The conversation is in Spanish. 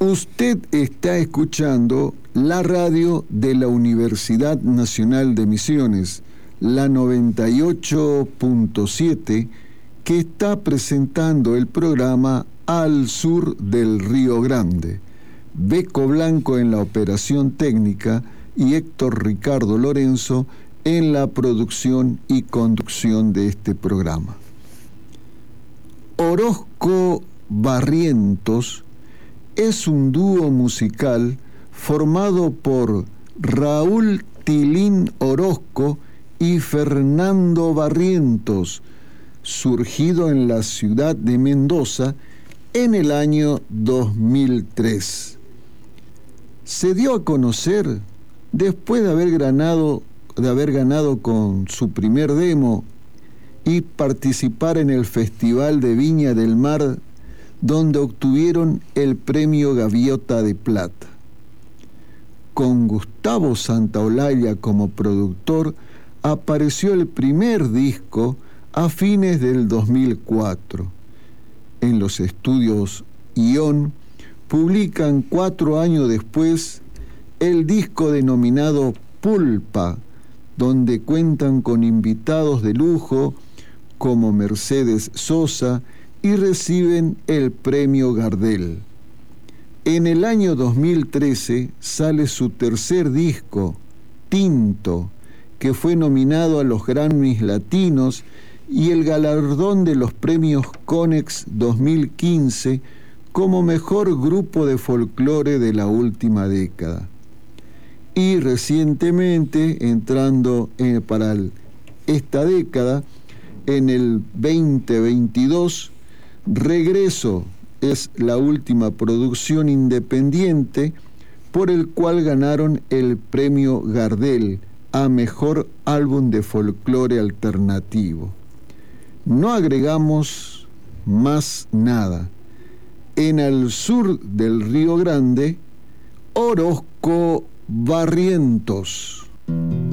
Usted está escuchando la radio de la Universidad Nacional de Misiones, la 98.7, que está presentando el programa Al Sur del Río Grande. Beco Blanco en la operación técnica y Héctor Ricardo Lorenzo en la producción y conducción de este programa. Orozco Barrientos es un dúo musical formado por Raúl Tilín Orozco y Fernando Barrientos, surgido en la ciudad de Mendoza en el año 2003. Se dio a conocer después de haber ganado con su primer demo y participar en el Festival de Viña del Mar, donde obtuvieron el premio Gaviota de Plata. Con Gustavo Santaolalla como productor, apareció el primer disco a fines del 2004. En los estudios Ion publican 4 años después el disco denominado Pulpa, donde cuentan con invitados de lujo como Mercedes Sosa y reciben el premio Gardel. En el año 2013 sale su tercer disco, Tinto, que fue nominado a los Grammys Latinos y el galardón de los premios Conex 2015 como mejor grupo de folclore de la última década. Y recientemente, entrando para esta década, en el 2022, Regreso es la última producción independiente por el cual ganaron el premio Gardel a Mejor Álbum de Folclore Alternativo. No agregamos más nada. En el sur del Río Grande, Orozco Barrientos.